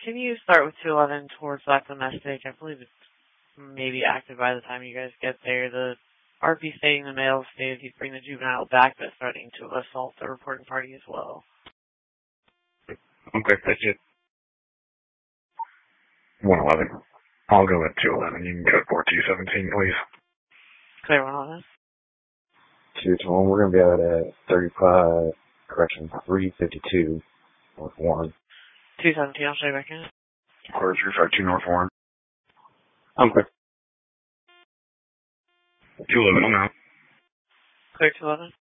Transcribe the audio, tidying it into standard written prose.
Can you start with 211 towards Black Domestic? I believe it's maybe active by the time you guys get there. The RP stating the male stated he'd bring the juvenile back, but threatening to assault the reporting party as well. Okay, that's it. 111. I'll go at 211. You can go at 4217, please. Clear 111. 221, we're going to be out at 352 North Warren. 217, I'll show you back in. Quarter 352 North Warren. Okay. 211, I'm out. Clear 211.